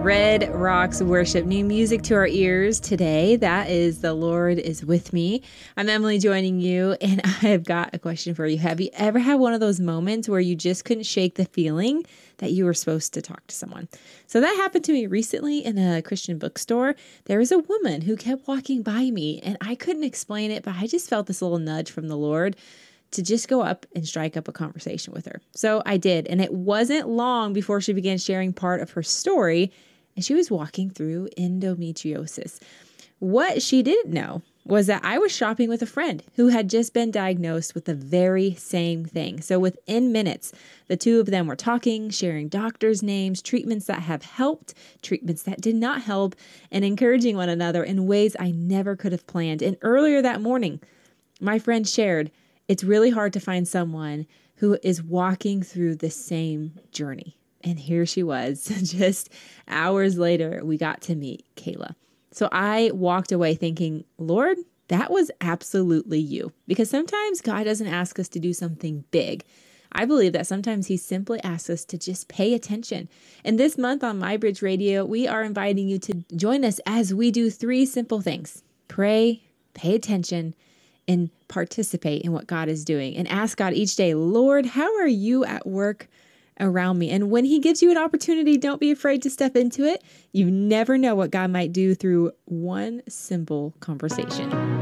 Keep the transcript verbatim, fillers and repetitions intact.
Red Rocks Worship. New music to our ears today. That is The Lord is With Me. I'm Emily joining you, and I have got a question for you. Have you ever had one of those moments where you just couldn't shake the feeling that you were supposed to talk to someone? So that happened to me recently in a Christian bookstore. There was a woman who kept walking by me, and I couldn't explain it, but I just felt this little nudge from the Lord to just go up and strike up a conversation with her. So I did, and it wasn't long before she began sharing part of her story, and she was walking through endometriosis. What she didn't know was that I was shopping with a friend who had just been diagnosed with the very same thing. So within minutes, the two of them were talking, sharing doctors' names, treatments that have helped, treatments that did not help, and encouraging one another in ways I never could have planned. And earlier that morning, my friend shared, it's really hard to find someone who is walking through the same journey. And here she was. Just hours later, we got to meet Kayla. So I walked away thinking, Lord, that was absolutely you. Because sometimes God doesn't ask us to do something big. I believe that sometimes he simply asks us to just pay attention. And this month on MyBridge Radio, we are inviting you to join us as we do three simple things. Pray, pay attention, and participate in what God is doing. And ask God each day, Lord, how are you at work around me? And when he gives you an opportunity, don't be afraid to step into it. You never know what God might do through one simple conversation.